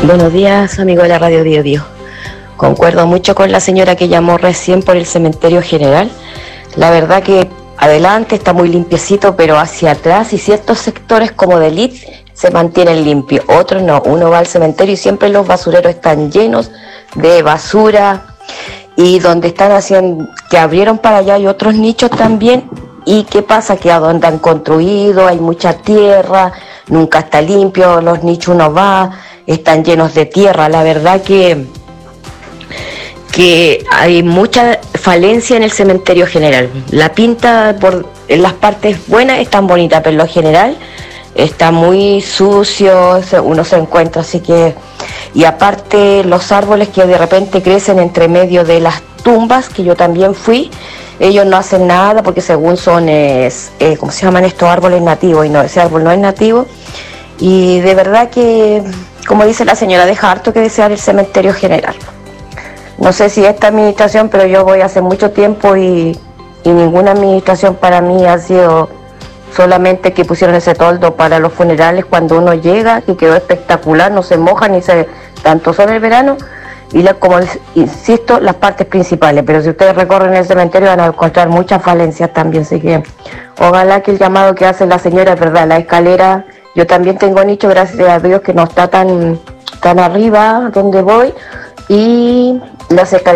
Buenos días, amigo de la Radio Dio Dio. Concuerdo mucho con la señora que llamó recién por el cementerio general. La verdad que adelante está muy limpiecito, pero hacia atrás y ciertos sectores como de elite se mantienen limpios. Otros no. Uno va al cementerio y siempre los basureros están llenos de basura. Y donde están haciendo, que abrieron para allá hay otros nichos también. ¿Y qué pasa? Que a donde han construido hay mucha tierra, nunca está limpio, los nichos uno va, están llenos de tierra. La verdad que hay mucha falencia en el cementerio general. La pinta en las partes buenas es tan bonita, pero en lo general está muy sucio, uno se encuentra así que... Y aparte los árboles que de repente crecen entre medio de las tumbas, que yo también fui, ellos no hacen nada porque según son, ¿cómo se llaman estos árboles nativos? Y no, ese árbol no es nativo. Y de verdad que, como dice la señora, deja harto que desear el cementerio general. No sé si esta administración, pero yo voy hace mucho tiempo y ninguna administración para mí ha sido solamente que pusieron ese toldo para los funerales cuando uno llega, que quedó espectacular, no se moja ni se tanto sol el verano, y como insisto, las partes principales, pero si ustedes recorren el cementerio van a encontrar muchas falencias también, así que ojalá que el llamado que hace la señora es verdad. La escalera, yo también tengo nicho, gracias a Dios que no está tan arriba donde voy, y las escaleras